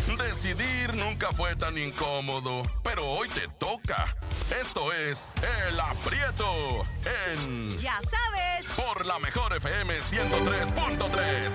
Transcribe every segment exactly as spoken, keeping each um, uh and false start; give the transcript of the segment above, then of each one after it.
Decidir nunca fue tan incómodo, pero hoy te toca. Esto es El Aprieto en... Ya sabes. Por la mejor F M ciento tres punto tres.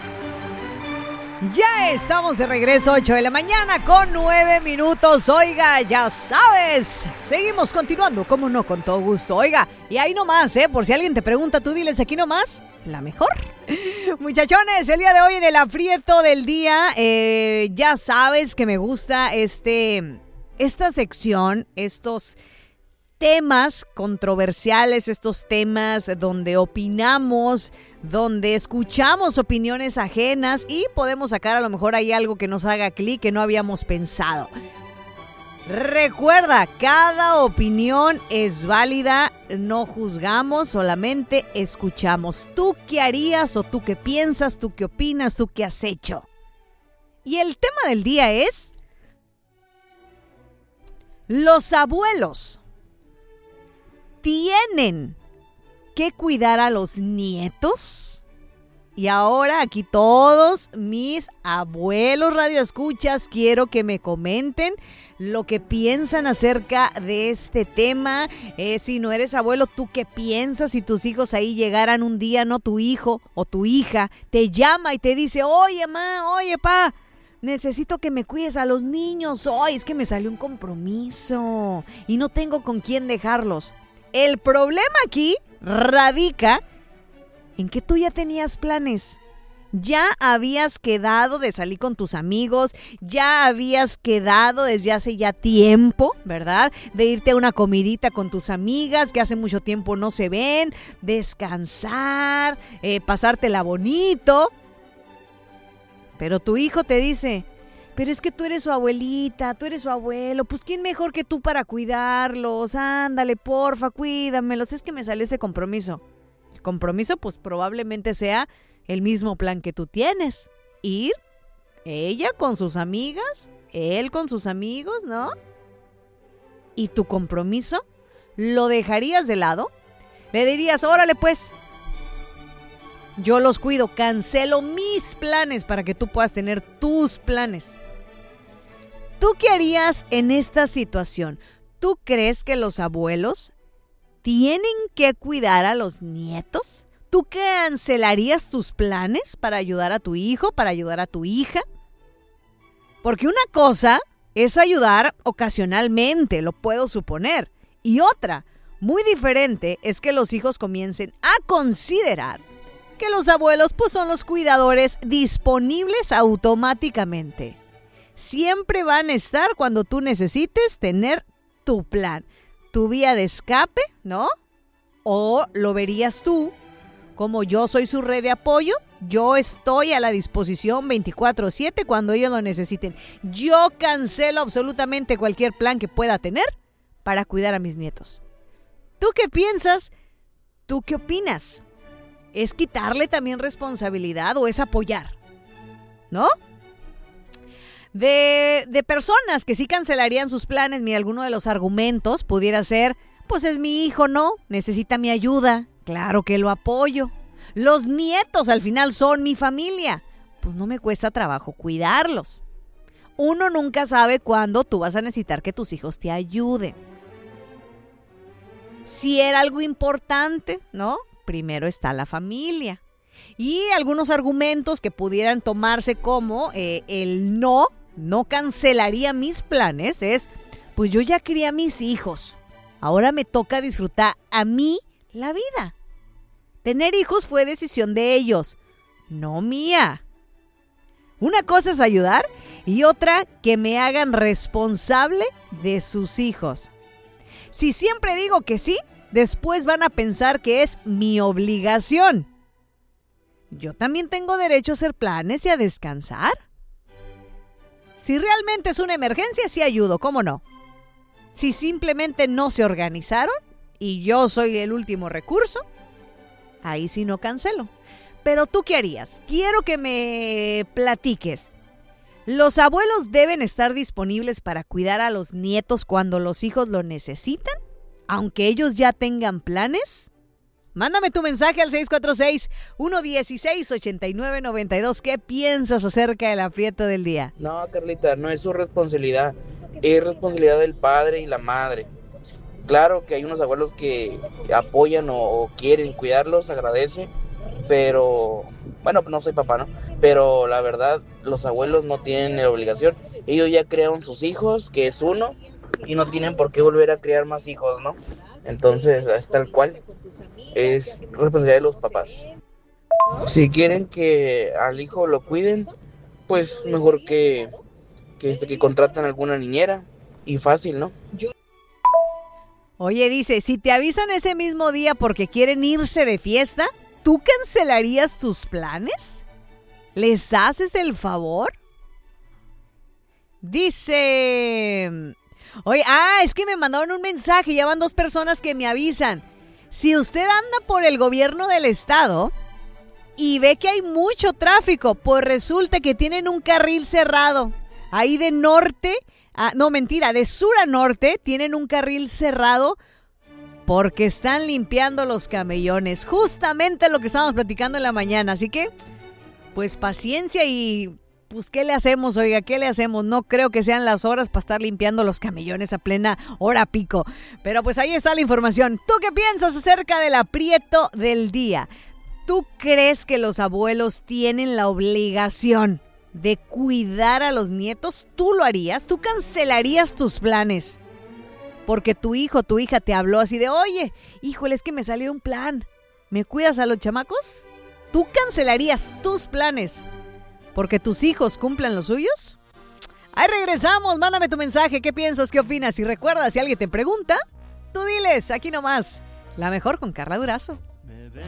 Ya estamos de regreso, ocho de la mañana con nueve minutos. Oiga, ya sabes. Seguimos continuando, como no, con todo gusto. Oiga, y ahí nomás, ¿eh? Por si alguien te pregunta, tú diles aquí nomás, la mejor. Muchachones, el día de hoy en el aprieto del día, eh, ya sabes que me gusta este, esta sección, estos temas controversiales, estos temas donde opinamos, donde escuchamos opiniones ajenas y podemos sacar a lo mejor ahí algo que nos haga clic, que no habíamos pensado. Recuerda, cada opinión es válida, no juzgamos, solamente escuchamos. ¿Tú qué harías o tú qué piensas, tú qué opinas, tú qué has hecho? Y el tema del día es los abuelos ¿tienen que cuidar a los nietos? Y ahora aquí todos mis abuelos radioescuchas, quiero que me comenten lo que piensan acerca de este tema. Eh, si no eres abuelo, ¿tú qué piensas si tus hijos ahí llegaran un día, no tu hijo o tu hija, te llama y te dice, oye, ma, oye, pa, necesito que me cuides a los niños. Hoy es que me salió un compromiso y no tengo con quién dejarlos. El problema aquí radica en que tú ya tenías planes. Ya habías quedado de salir con tus amigos, ya habías quedado desde hace ya tiempo, ¿verdad? De irte a una comidita con tus amigas que hace mucho tiempo no se ven, descansar, eh, pasártela bonito. Pero tu hijo te dice, pero es que tú eres su abuelita, tú eres su abuelo, pues ¿quién mejor que tú para cuidarlos? Ándale, porfa, cuídamelos, es que me sale ese compromiso. El compromiso pues probablemente sea el mismo plan que tú tienes, ir, ella con sus amigas, él con sus amigos, ¿no? ¿Y tu compromiso lo dejarías de lado? Le dirías, órale pues, yo los cuido, cancelo mis planes para que tú puedas tener tus planes. ¿Tú qué harías en esta situación? ¿Tú crees que los abuelos tienen que cuidar a los nietos? ¿Tú cancelarías tus planes para ayudar a tu hijo, para ayudar a tu hija? Porque una cosa es ayudar ocasionalmente, lo puedo suponer. Y otra, muy diferente, es que los hijos comiencen a considerar que los abuelos pues son los cuidadores disponibles automáticamente. Siempre van a estar cuando tú necesites tener tu plan, tu vía de escape, ¿no? O lo verías tú como yo soy su red de apoyo, yo estoy a la disposición veinticuatro siete cuando ellos lo necesiten. Yo cancelo absolutamente cualquier plan que pueda tener para cuidar a mis nietos. ¿Tú qué piensas? ¿Tú qué opinas? ¿Es quitarle también responsabilidad o es apoyar? ¿No? De, de personas que sí cancelarían sus planes, mira, alguno de los argumentos pudiera ser, pues es mi hijo, ¿no? Necesita mi ayuda, claro que lo apoyo. Los nietos al final son mi familia, pues no me cuesta trabajo cuidarlos. Uno nunca sabe cuándo tú vas a necesitar que tus hijos te ayuden. Si era algo importante, ¿no? Primero está la familia. Y algunos argumentos que pudieran tomarse como eh, el no, no cancelaría mis planes es, pues yo ya crié a mis hijos, ahora me toca disfrutar a mí la vida. Tener hijos fue decisión de ellos, no mía. Una cosa es ayudar y otra que me hagan responsable de sus hijos. Si siempre digo que sí, después van a pensar que es mi obligación. Yo también tengo derecho a hacer planes y a descansar. Si realmente es una emergencia, sí ayudo, ¿cómo no? Si simplemente no se organizaron y yo soy el último recurso, ahí sí no cancelo. Pero ¿tú qué harías? Quiero que me platiques. ¿Los abuelos deben estar disponibles para cuidar a los nietos cuando los hijos lo necesitan? Aunque ellos ya tengan planes. Mándame tu mensaje al seis cuatro seis, uno uno seis, ocho nueve nueve dos. ¿Qué piensas acerca del aprieto del día? No, Carlita, no es su responsabilidad. Es responsabilidad del padre y la madre. Claro que hay unos abuelos que apoyan o, o quieren cuidarlos, agradece, pero, bueno, no soy papá, ¿no? Pero la verdad, los abuelos no tienen la obligación. Ellos ya crearon sus hijos, que es uno, y no tienen por qué volver a criar más hijos, ¿no? Entonces, es tal cual, es responsabilidad de los papás. Si quieren que al hijo lo cuiden, pues mejor que, que, que contraten alguna niñera, y fácil, ¿no? Oye, dice, si te avisan ese mismo día porque quieren irse de fiesta, ¿tú cancelarías tus planes? ¿Les haces el favor? Dice, oye, ah, es que me mandaron un mensaje, ya van dos personas que me avisan. Si usted anda por el gobierno del estado y ve que hay mucho tráfico, pues resulta que tienen un carril cerrado. Ahí de norte, ah, no mentira, de sur a norte tienen un carril cerrado porque están limpiando los camellones. Justamente lo que estábamos platicando en la mañana. Así que, pues paciencia y pues ¿qué le hacemos? Oiga, ¿qué le hacemos? No creo que sean las horas para estar limpiando los camellones a plena hora pico. Pero pues ahí está la información. ¿Tú qué piensas acerca del aprieto del día? ¿Tú crees que los abuelos tienen la obligación de cuidar a los nietos? ¿Tú lo harías? ¿Tú cancelarías tus planes? Porque tu hijo, tu hija te habló así de, oye, híjole, es que me salió un plan. ¿Me cuidas a los chamacos? ¿Tú cancelarías tus planes porque tus hijos cumplan los suyos? Ahí regresamos, mándame tu mensaje, ¿qué piensas, qué opinas? Y recuerda, si alguien te pregunta, tú diles, aquí nomás, la mejor con Carla Durazo.